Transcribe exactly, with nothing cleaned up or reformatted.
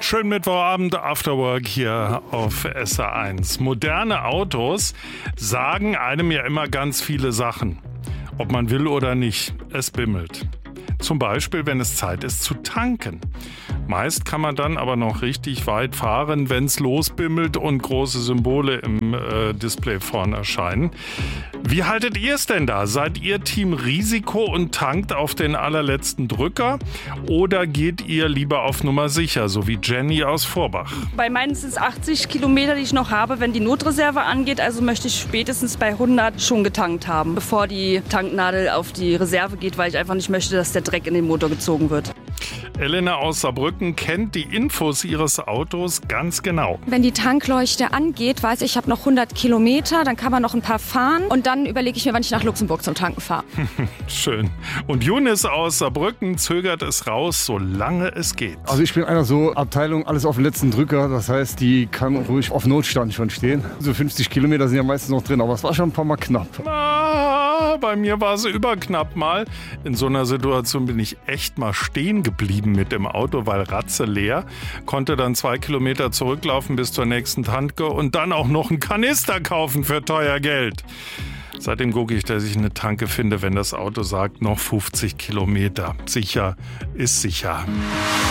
Schönen Mittwochabend, Afterwork hier auf S R eins. Moderne Autos sagen einem ja immer ganz viele Sachen. Ob man will oder nicht, es bimmelt. Zum Beispiel, wenn es Zeit ist zu tanken. Meist kann man dann aber noch richtig weit fahren, wenn es losbimmelt und große Symbole im äh, Display vorne erscheinen. Wie haltet ihr es denn da? Seid ihr Team Risiko und tankt auf den allerletzten Drücker? Oder geht ihr lieber auf Nummer sicher, so wie Jenny aus Vorbach? Bei meinen sind es achtzig Kilometer, die ich noch habe, wenn die Notreserve angeht. Also möchte ich spätestens bei hundert schon getankt haben, bevor die Tanknadel auf die Reserve geht, weil ich einfach nicht möchte, dass der Dreck in den Motor gezogen wird. Elena aus Saarbrücken kennt die Infos ihres Autos ganz genau. Wenn die Tankleuchte angeht, weiß ich, ich habe noch hundert Kilometer, dann kann man noch ein paar fahren und dann überlege ich mir, wann ich nach Luxemburg zum Tanken fahre. Schön. Und Younes aus Saarbrücken zögert es raus, solange es geht. Also ich bin einer so Abteilung, alles auf den letzten Drücker, das heißt, die kann ruhig auf Notstand schon stehen. So fünfzig Kilometer sind ja meistens noch drin, aber es war schon ein paar Mal knapp. Ah, bei mir war es überknapp mal. In so einer Situation bin ich echt mal stehen geblieben mit dem Auto, weil Ratze leer, konnte dann zwei Kilometer zurücklaufen bis zur nächsten Tanke und dann auch noch einen Kanister kaufen für teuer Geld. Seitdem gucke ich, dass ich eine Tanke finde, wenn das Auto sagt, noch fünfzig Kilometer. Sicher ist sicher.